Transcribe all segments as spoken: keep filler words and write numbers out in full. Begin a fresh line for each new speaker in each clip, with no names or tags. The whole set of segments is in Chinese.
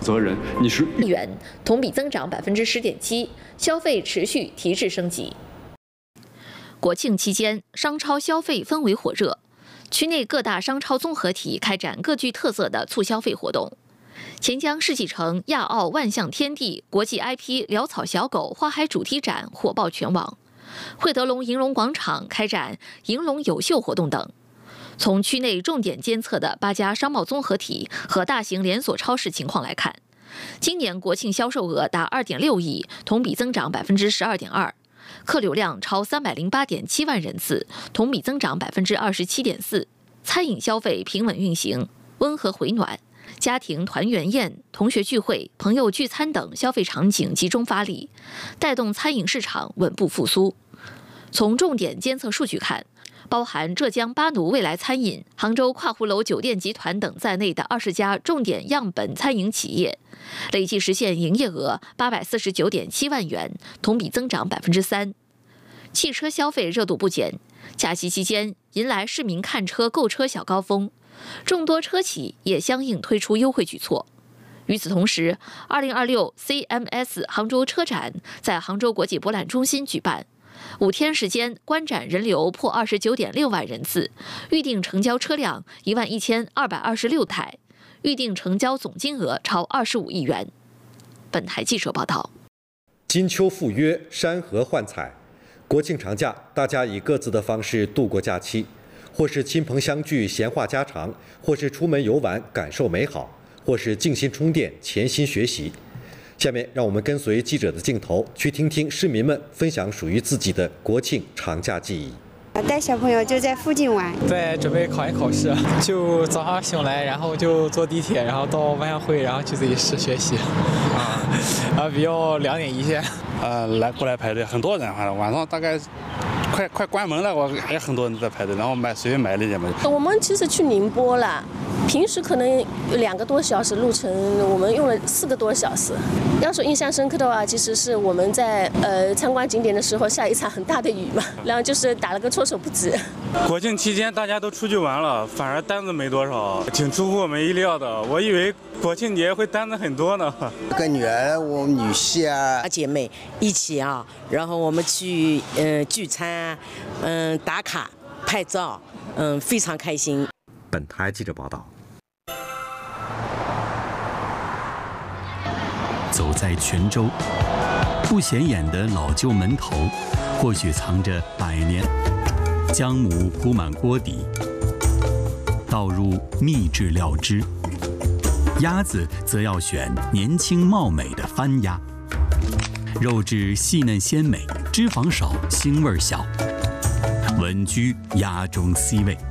责人，你是
亿元，同比增长百分之十点七，消费持续提质升级。国庆期间，商超消费氛围火热，区内各大商超综合体开展各具特色的促消费活动。钱江世纪城亚奥万象天地国际 I P 潦草小狗花海主题展火爆全网，惠德龙银龙广场开展银龙有秀活动等。从区内重点监测的八家商贸综合体和大型连锁超市情况来看，今年国庆销售额达二点六亿，同比增长百分之十二点二。客流量超三百零八点七万人次，同比增长百分之二十七点四。餐饮消费平稳运行，温和回暖，家庭团圆宴、同学聚会、朋友聚餐等消费场景集中发力，带动餐饮市场稳步复苏。从重点监测数据看，包含浙江巴奴未来餐饮、杭州跨湖楼酒店集团等在内的二十家重点样本餐饮企业，累计实现营业额八百四十九点七万元，同比增长百分之三。汽车消费热度不减，假期期间迎来市民看车购车小高峰，众多车企也相应推出优惠举措。与此同时，二零二六 C M S 杭州车展在杭州国际博览中心举办。五天时间，观展人流破二十九点六万人次，预定成交车辆一万一千二百二十六台，预定成交总金额超二十五亿元。本台记者报道。
金秋赴约，山河幻彩。国庆长假，大家以各自的方式度过假期，或是亲朋相聚闲话家常，或是出门游玩感受美好，或是静心充电潜心学习。下面让我们跟随记者的镜头，去听听市民们分享属于自己的国庆长假记忆。
带小朋友就在附近玩，
在准备考研考试，就早上醒来，然后就坐地铁，然后到万象汇，然后去自习室学习。啊，啊，比较两点一线。
呃，来过来排队，很多人，反正晚上大概快快关门了，我也很多人在排队，然后买随便买了一点嘛。
我们其实去宁波了，平时可能有两个多小时路程，我们用了四个多小时。要说印象深刻的话，其实是我们在呃参观景点的时候下一场很大的雨嘛，然后就是打了个措手不及。
国庆期间大家都出去玩了，反而单子没多少，挺出乎我们意料的。我以为国庆节会单子很多呢。
跟女儿、我女婿啊、
姐妹一起啊，然后我们去嗯、呃、聚餐，嗯、呃、打卡拍照，嗯、呃、非常开心。
本台记者报道。
走在泉州，不显眼的老旧门头，或许藏着百年。姜母铺满锅底，倒入秘制料汁。鸭子则要选年轻貌美的番鸭，肉质细嫩鲜美，脂肪少，腥味小，稳居鸭中 C 位。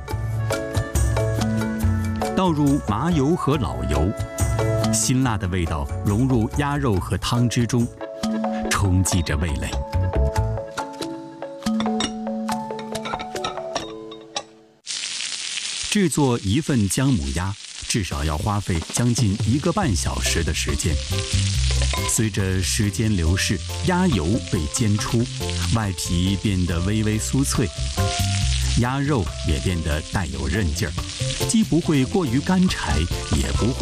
倒入麻油和老油，辛辣的味道融入鸭肉和汤汁中，冲击着味蕾。制作一份姜母鸭，至少要花费将近一个半小时的时间。随着时间流逝，鸭油被煎出，外皮变得微微酥脆，鸭肉也变得带有韧劲儿，既不会过于干柴，也不会